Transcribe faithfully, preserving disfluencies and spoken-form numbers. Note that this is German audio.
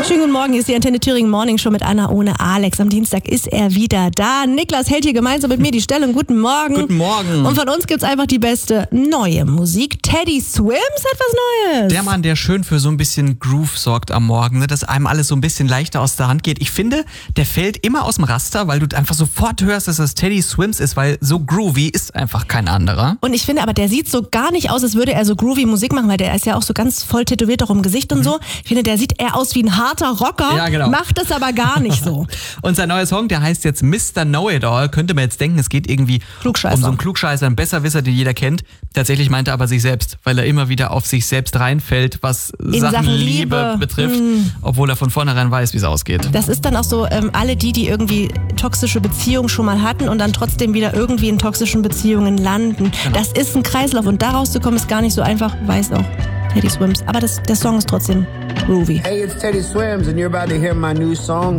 Schönen guten Morgen, hier ist die Antenne Thüringen Morning Show mit Anna ohne Alex. Am Dienstag ist er wieder da. Niklas hält hier gemeinsam mit mir die Stellung. Guten Morgen. Guten Morgen. Und von uns gibt's einfach die beste neue Musik. Teddy Swims hat was Neues. Der Mann, der schön für so ein bisschen Groove sorgt am Morgen, ne, dass einem alles so ein bisschen leichter aus der Hand geht. Ich finde, der fällt immer aus dem Raster, weil du einfach sofort hörst, dass das Teddy Swims ist, weil so groovy ist einfach kein anderer. Und ich finde aber, der sieht so gar nicht aus, als würde er so groovy Musik machen, weil der ist ja auch so ganz voll tätowiert auch im Gesicht und Mhm. so. Ich finde, der sieht eher aus wie ein harter Rocker, Ja, genau. macht es aber gar nicht so. Und sein neuer Song, der heißt jetzt Mister Know-It-All. Könnte man jetzt denken, es geht irgendwie Klugscheißer. um so einen Klugscheißer, einen Besserwisser, den jeder kennt. Tatsächlich meinte er aber sich selbst, weil er immer wieder auf sich selbst reinfällt, was In Sachen, Sachen Liebe, Liebe betrifft, mm. obwohl er von vornherein weiß, wie es ausgeht. Das ist dann auch so, ähm, alle die, die irgendwie toxische Beziehungen schon mal hatten und dann trotzdem wieder irgendwie in toxischen Beziehungen landen. Genau. Das ist ein Kreislauf und da rauszukommen ist gar nicht so einfach, weiß auch Teddy Swims. Aber das, der Song ist trotzdem groovy. Hey, it's Teddy Swims and you're about to hear my new song.